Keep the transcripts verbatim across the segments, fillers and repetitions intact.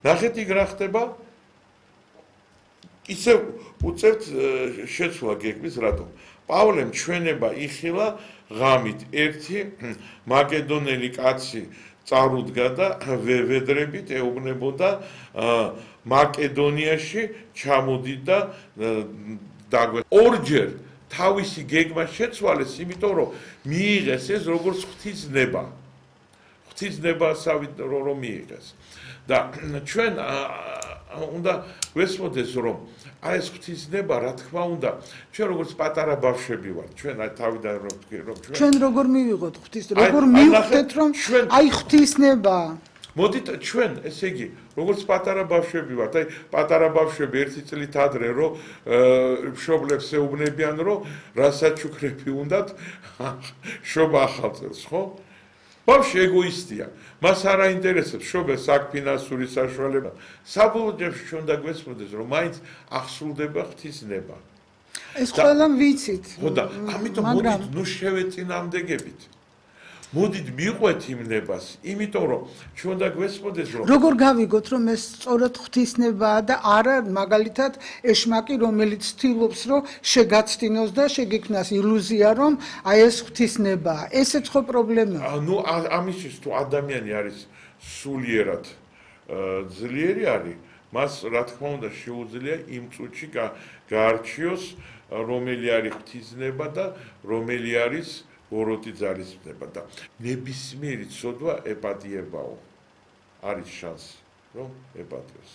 ნახეთ იქ რა ხდება? ისე უწევთ შეცვლა გეგმის რატომ? პავლემ ჩვენება იხილა ღამით ერთი მაკედონელი კაცი წარუდგა და ვედრებით ეუბნებოდა მაკედონიაში ჩამოდიდა დაგვე ორჯერ თავისი გეგმა შეცვალეს, იმიტომ რომ მიიღეს ეს როგორც ღვთისნება. ღვთისნებასავით რომ მიიღეს. და ჩვენ უნდა ვესმოდეს რომ აი ეს ღვთისნება რა თქმა უნდა ჩვენ როგორც პატარა ბავშვები ვართ ჩვენ აი თავიდან რომ თქვი რომ ჩვენ ჩვენ როგორ მივიღოთ ღვთის როგორ მივხვდეთ რომ აი ღვთისნება მოდით ჩვენ ესე იგი როგორც პატარა ბავშვები ვართ აი პატარა ბავშვები ერთი წლით ადრე რომ მშობლებს ეუბნებიან რომ რასაჩუქრები უნდათ შობა ახალ წელს ხო ბავშვი ეგოისტია მას არ აინტერესებს შობეს აქ ფინანსური საშუალება საბოლოოდ ჩვენ უნდა გვესმოდეს რომ მაინც ახსულდება ღვთისნება ეს ყველა ვიცით ხო და ამიტომ მოდით ნუ შევეწინააღმდეგებით მოდით მიყვეთ იმ ნებას იმიტომ რომ ჩვენ უნდა გვესმოდეს რომ როგორ გავიგოთ რომ ეს სწორად ღვთისნებაა და არა მაგალითად ეშმაკი რომელიც ცდილობს რომ შეგაცდინოს და შეგექმნას ილუზია რომ აი ეს ღვთისნებაა ესეც ხო პრობლემაა ნუ ამისთვის თუ ადამიანი არის სულიერად ძლიერი არის მას რა თქმა უნდა შეუძლია იმ წუთში გაარჩიოს რომელი არის ღვთისნება და რომელი არის ოროთი ძალისხმება და ნებისმიერი ცოდვა ეპატიებაო არის შანსი რომ ეპატიოს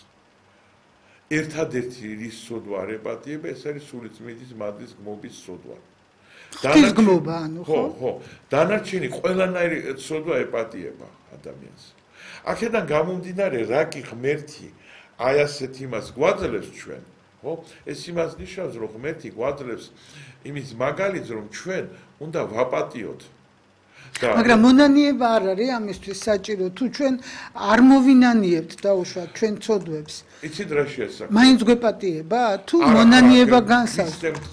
ერთადერთი რის ცოდვა არ ეპატიება ეს არის სულიწმიდის მადლის გმობის ცოდვა ღვთისგმობა ანუ ხო ხო დანარჩენი ყველანაირი ცოდვა ეპატიება ადამიანს აქედან გამომდინარე რა კი ღმერთი აი ასეთ იმას გვაძლევს ჩვენ ხო ეს იმას ნიშნავს რომ ღმერთი გვაძლევს იმის მაგალითს რომ ჩვენ უნდა ვაპატიოთ მაგრამ მონანიება არ არის ამისთვის საჭირო თუ ჩვენ არ მოვინანიებთ დაუშვათ ჩვენ ცოდვებს იცით რა შეასახა მაინც გვეპატიება თუ მონანიება განსაზღვრავს